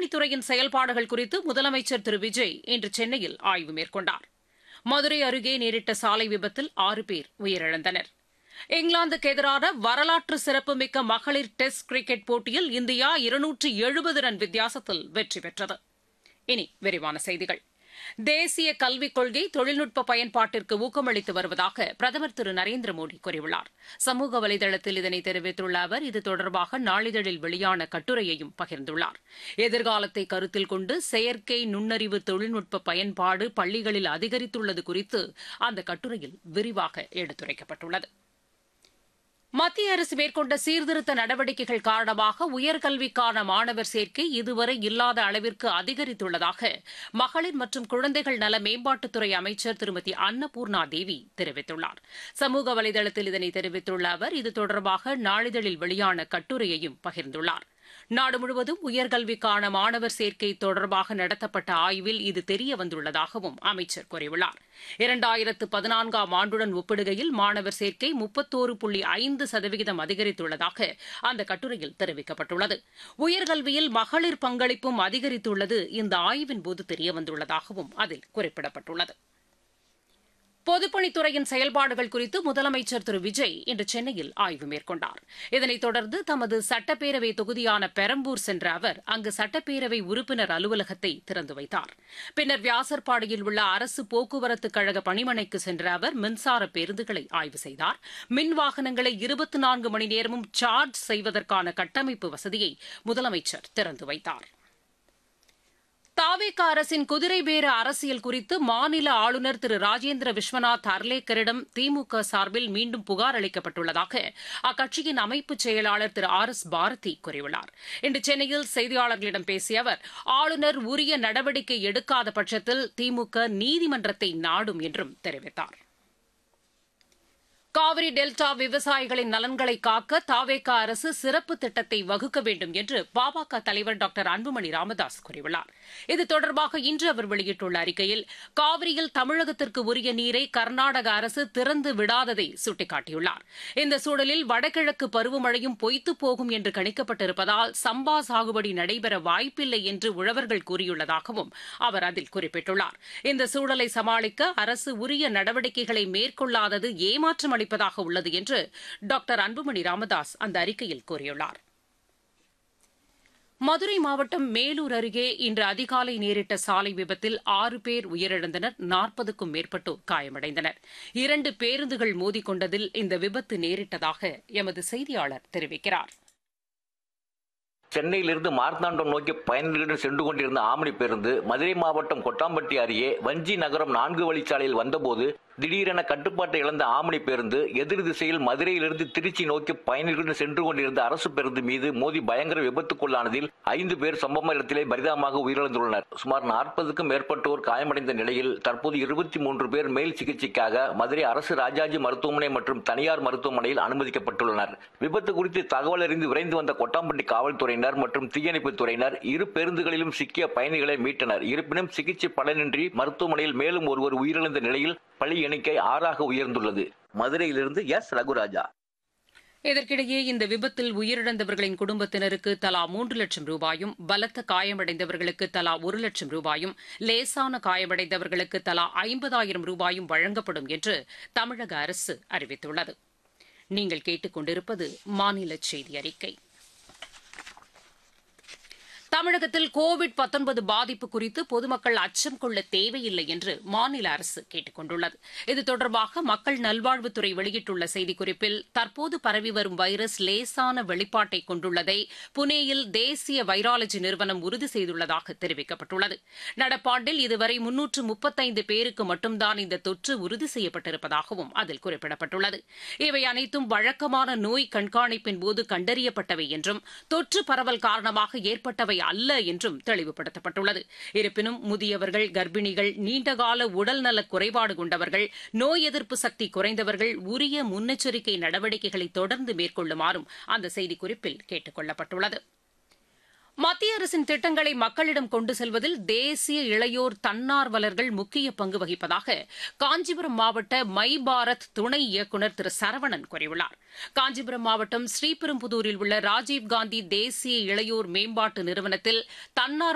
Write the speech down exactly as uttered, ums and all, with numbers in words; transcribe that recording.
பொதுப்பணித்துறையின் செயல்பாடுகள் குறித்து முதலமைச்சர் திரு விஜய் இன்று சென்னையில் ஆய்வு மேற்கொண்டார். மதுரை அருகே நேரிட்ட சாலை விபத்தில் ஆறு பேர் உயிரிழந்தனர். இங்கிலாந்துக்கு எதிரான வரலாற்று சிறப்புமிக்க மகளிர் டெஸ்ட் கிரிக்கெட் போட்டியில் இந்தியா இருநூற்று எழுபது ரன் வித்தியாசத்தில் வெற்றி பெற்றது. இனி விரிவான செய்திகள். தேசிய கல்விக் கொள்கை தொழில்நுட்ப பயன்பாட்டிற்கு ஊக்கமளித்து வருவதாக பிரதமர் திரு நரேந்திர மோடி கூறியுள்ளார். சமூக வலைதளத்தில் இதனை தெரிவித்துள்ள அவர் இது தொடர்பாக நாளிதழில் வெளியான கட்டுரையையும் பகிர்ந்துள்ளார். எதிர்காலத்தை கருத்தில் கொண்டு செயற்கை நுண்ணறிவு தொழில்நுட்ப பயன்பாடு பள்ளிகளில் அதிகரித்துள்ளது குறித்து அந்த கட்டுரையில் விரிவாக எடுத்துரைக்கப்பட்டுள்ளது. மத்திய அரசு மேற்கொண்ட சீர்திருத்த நடவடிக்கைகள் காரணமாக உயர்கல்விக்கான மாணவர் சேர்க்கை இதுவரை இல்லாத அளவிற்கு அதிகரித்துள்ளதாக மகளிர் மற்றும் குழந்தைகள் நல மேம்பாட்டுத்துறை அமைச்சர் திருமதி அன்னபூர்ணா தேவி தெரிவித்துள்ளார். சமூக வலைதளத்தில் இதனை தெரிவித்துள்ள அவர் இது தொடர்பாக நாளிதழில் வெளியான கட்டுரையையும் பகிர்ந்துள்ளார். நாடு முழுவதும் உயர்கல்விக்கான மாணவர் சேர்க்கை தொடர்பாக நடத்தப்பட்ட ஆய்வில் இது தெரியவந்துள்ளதாகவும் அமைச்சர் கூறியுள்ளார். இரண்டாயிரத்து பதினான்காம் ஆண்டுடன் ஒப்பிடுகையில் மாணவர் சேர்க்கை முப்பத்தோரு புள்ளி ஐந்து சதவீதம் அதிகரித்துள்ளதாக அந்த கட்டுரையில் தெரிவிக்கப்பட்டுள்ளது. உயர்கல்வியில் மகளிர் பங்களிப்பும் அதிகரித்துள்ளது இந்த ஆய்வின்போது தெரியவந்துள்ளதாகவும் அதில் குறிப்பிடப்பட்டுள்ளது. பொதுப்பணித்துறையின் செயல்பாடுகள் குறித்து முதலமைச்சர் திரு விஜய் இன்று சென்னையில் ஆய்வு மேற்கொண்டார். இதனைத் தொடர்ந்து தமது சட்டப்பேரவை தொகுதியான பெரம்பூர் சென்ற அவர் அங்கு சட்டப்பேரவை உறுப்பினர் அலுவலகத்தை திறந்து வைத்தார். பின்னர் வியாசர்பாடியில் உள்ள அரசு போக்குவரத்து கழக பணிமனைக்கு சென்ற அவர் மின்சார பேருந்துகளை ஆய்வு செய்தார். மின் வாகனங்களை இருபத்தி நான்கு மணி நேரமும் சார்ஜ் செய்வதற்கான கட்டமைப்பு வசதியை முதலமைச்சர் திறந்து வைத்தார். தாவேகா அரசின் குதிரை பேர அரசியல் குறித்து மாநில ஆளுநர் திரு ராஜேந்திர விஸ்வநாத் அர்லேக்கரிடம் திமுக சார்பில் மீண்டும் புகார் அளிக்கப்பட்டுள்ளதாக அக்கட்சியின் அமைப்பு செயலாளர் திரு ஆர் எஸ் பாரதி கூறியுள்ளார். இன்று சென்னையில் செய்தியாளர்களிடம் பேசிய அவர் ஆளுநர் உரிய நடவடிக்கை எடுக்காத பட்சத்தில் திமுக நீதிமன்றத்தை நாடும் என்றும் தெரிவித்தார். காவிரி டெல்டா விவசாயிகளின் நலன்களை காக்க தாவேகா அரசு சிறப்பு திட்டத்தை வகுக்க வேண்டும் என்று பாமக தலைவர் டாக்டர் அன்புமணி ராமதாஸ் கூறியுள்ளார். இது தொடர்பாக இன்று அவர் வெளியிட்டுள்ள அறிக்கையில் காவிரியில் தமிழகத்திற்கு உரிய நீரை கர்நாடக அரசு திறந்து விடாததை சுட்டிக்காட்டியுள்ளார். இந்த சூழலில் வடகிழக்கு பருவமழையும் பொய்த்துப் போகும் என்று கணிக்கப்பட்டிருப்பதால் சம்பா சாகுபடி நடைபெற வாய்ப்பில்லை என்று உழவர்கள் கூறியுள்ளதாகவும் அவர் அதில் குறிப்பிட்டுள்ளார். இந்த சூழலை சமாளிக்க அரசு உரிய நடவடிக்கைகளை மேற்கொள்ளாதது ஏமாற்றம் அளிப்பதாக உள்ளது என்று டாக்டர் அன்புமணி ராமதாஸ் அந்த அறிக்கையில் கூறியுள்ளார். மதுரை மாவட்டம் மேலூர் அருகே இன்று அதிகாலை நேரிட்ட சாலை விபத்தில் ஆறு பேர் உயிரிழந்தனர். நாற்பதுக்கும் மேற்பட்டோர் காயமடைந்தனர். இரண்டு பேருந்துகள் மோதிக்கொண்டதில் இந்த விபத்து நேரிட்டதாக எமது செய்தியாளர் தெரிவிக்கிறார். சென்னையிலிருந்து மார்த்தாண்டம் நோக்கி பயணிகளுடன் சென்று கொண்டிருந்த ஆம்னி பேருந்து மதுரை மாவட்டம் கொட்டாம்பட்டி அருகே வஞ்சி நகரம் நான்கு வழிச்சாலையில் வந்தபோது திடீரென கட்டுப்பாட்டை இழந்த ஆம்னி பேருந்து எதிர் திசையில் மதுரையிலிருந்து திருச்சி நோக்கி பயணிகளுடன் சென்று கொண்டிருந்த அரசு பேருந்து மீது மோதி பயங்கர விபத்துக்குள்ளானதில் ஐந்து பேர் சம்பவ இடத்திலே பரிதாபமாக உயிரிழந்துள்ளனர். சுமார் நாற்பதுக்கும் மேற்பட்டோர் காயமடைந்த நிலையில் தற்போது இருபத்தி மூன்று பேர் மேல் சிகிச்சைக்காக மதுரை அரசு ராஜாஜி மருத்துவமனை மற்றும் தனியார் மருத்துவமனையில் அனுமதிக்கப்பட்டுள்ளனர். விபத்து குறித்து தகவல் அறிந்து விரைந்து வந்த கொட்டாம்பட்டி காவல்துறையினர் மற்றும் தீயணைப்புத் துறையினர் இரு பேருந்துகளிலும் சிக்கிய பயணிகளை மீட்டனர். இருப்பினும் சிகிச்சை பலனின்றி மருத்துவமனையில் மேலும் ஒருவர் உயிரிழந்த நிலையில் பலி எண்ணிக்கை ஆறாக உயர்ந்துள்ளது. மதுரையிலிருந்து எஸ் ரகுராஜா. இதற்கிடையே இந்த விபத்தில் உயிரிழந்தவர்களின் குடும்பத்தினருக்கு தலா மூன்று லட்சம் ரூபாயும், பலத்த காயமடைந்தவர்களுக்கு தலா ஒரு லட்சம் ரூபாயும், லேசான காயமடைந்தவர்களுக்கு தலா ஐம்பதாயிரம் ரூபாயும் வழங்கப்படும் என்று தமிழக அரசு அறிவித்துள்ளது. நீங்கள் கேட்டுக் கொண்டிருப்பது மாநில செய்தி அறிக்கை. தமிழகத்தில் கோவிட் பாதிப்பு குறித்து பொதுமக்கள் அச்சம் கொள்ள தேவையில்லை என்று மாநில அரசு கேட்டுக் கொண்டுள்ளது. இது தொடர்பாக மக்கள் நல்வாழ்வுத்துறை வெளியிட்டுள்ள செய்திக்குறிப்பில் தற்போது பரவி வரும் வைரஸ் லேசான வெளிப்பாட்டை கொண்டுள்ளதை புனேயில் தேசிய வைராலஜி நிறுவனம் உறுதி செய்துள்ளதாக தெரிவிக்கப்பட்டுள்ளது. நடப்பாண்டில் இதுவரை முன்னூற்று முப்பத்தைந்து பேருக்கு மட்டும்தான் இந்த தொற்று உறுதி செய்யப்பட்டிருப்பதாகவும் அதில் குறிப்பிடப்பட்டுள்ளது. இவை அனைத்தும் வழக்கமான நோய் கண்காணிப்பின் போது கண்டறியப்பட்டவை என்றும் தொற்று பரவல் காரணமாக ஏற்பட்டவை அல்ல என்றும் தெளிவுபடுத்தப்பட்டுள்ளது. இருப்பினும் முதியவர்கள், கர்ப்பிணிகள், நீண்டகால உடல்நல குறைபாடு கொண்டவர்கள், நோய் எதிர்ப்பு சக்தி குறைந்தவர்கள் உரிய முன்னெச்சரிக்கை நடவடிக்கைகளை தொடர்ந்து மேற்கொள்ளுமாறும் அந்த செய்திக்குறிப்பில் கேட்டுக் கொள்ளப்பட்டுள்ளது. மத்திய அரசின் திட்டங்களை மக்களிடம் கொண்டு செல்வதில் தேசிய இளையோர் தன்னார்வலர்கள் முக்கிய பங்கு வகிப்பதாக காஞ்சிபுரம் மாவட்ட மை பாரத் துணை இயக்குநர் திரு சரவணன் கூறியுள்ளார். காஞ்சிபுரம் மாவட்டம் ஸ்ரீபெரும்புதூரில் உள்ள ராஜீவ்காந்தி தேசிய இளையோர் மேம்பாட்டு நிறுவனத்தில் தன்னார்வ